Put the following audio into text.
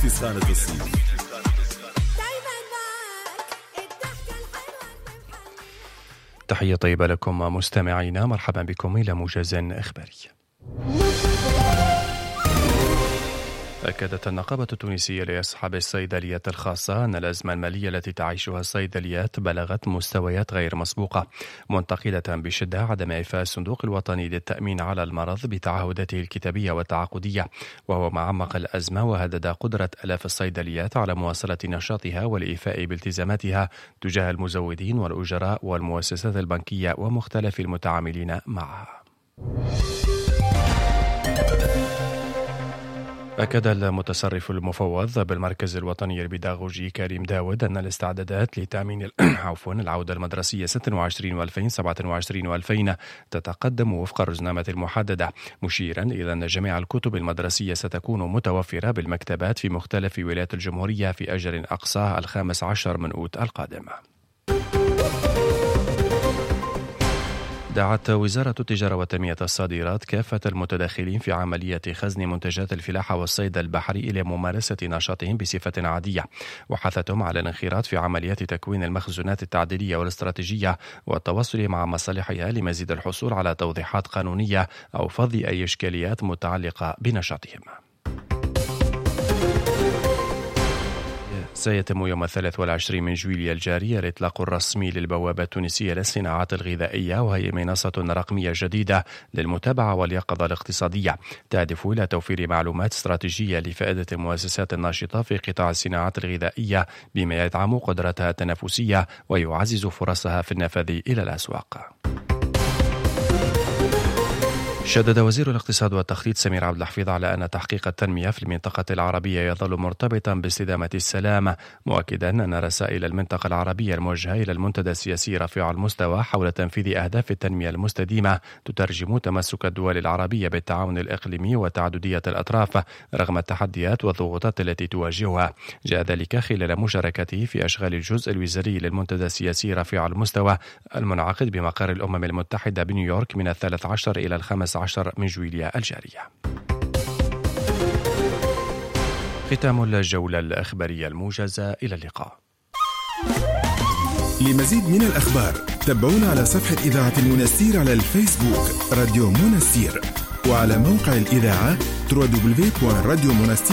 خانة الصيف. تحية طيبة لكم مستمعينا، مرحبا بكم إلى موجز إخباري. أكدت النقابة التونسية لأصحاب الصيدليات الخاصة أن الأزمة المالية التي تعيشها الصيدليات بلغت مستويات غير مسبوقة، منتقدة بشدة عدم إيفاء الصندوق الوطني للتأمين على المرض بتعهداته الكتابية والتعاقدية، وهو ما عمق الأزمة وهدد قدرة آلاف الصيدليات على مواصلة نشاطها والإيفاء بالتزاماتها تجاه المزودين والأجراء والمؤسسات البنكية ومختلف المتعاملين معها. أكد المتصرف المفوض بالمركز الوطني البيداغوجي كريم داود أن الاستعدادات لتأمين العودة المدرسية 26 و2027 و2000 تتقدم وفق الرزنامة المحددة، مشيرا إلى أن جميع الكتب المدرسية ستكون متوفرة بالمكتبات في مختلف ولايات الجمهورية في أجل أقصاه 15 من أوت القادم. دعت وزارة التجارة وتنمية الصادرات كافة المتداخلين في عملية خزن منتجات الفلاحة والصيد البحري إلى ممارسة نشاطهم بصفة عادية، وحثتهم على الانخراط في عمليات تكوين المخزونات التعديلية والاستراتيجية والتواصل مع مصالحها لمزيد الحصول على توضيحات قانونية أو فض أي إشكاليات متعلقة بنشاطهم. سيتم يوم 23 من جويلية الجاري الإطلاق الرسمي للبوابة التونسية للصناعات الغذائية، وهي منصة رقمية جديدة للمتابعة واليقظة الاقتصادية تهدف إلى توفير معلومات استراتيجية لفائدة المؤسسات الناشطة في قطاع الصناعات الغذائية بما يدعم قدرتها التنافسية ويعزز فرصها في النفاذ إلى الأسواق. شدد وزير الاقتصاد والتخطيط سمير عبد الحفيظ على أن تحقيق التنمية في المنطقة العربية يظل مرتبطا باستدامة السلام، مؤكدا أن رسائل المنطقة العربية الموجهة إلى المنتدى السياسي رفيع المستوى حول تنفيذ أهداف التنمية المستديمة تترجم تمسك الدول العربية بالتعاون الإقليمي وتعددية الأطراف رغم التحديات والضغوطات التي تواجهها. جاء ذلك خلال مشاركته في أشغال الجزء الوزاري للمنتدى السياسي رفيع المستوى المنعقد بمقر الأمم المتحدة بنيويورك من 13 إلى 15 من جويلية الجارية. ختام الجولة الإخبارية الموجزة، إلى اللقاء. لمزيد من الأخبار تابعونا على صفحة إذاعة المنستير على الفيسبوك راديو منستير، وعلى موقع الإذاعة www.radiomonastir.com.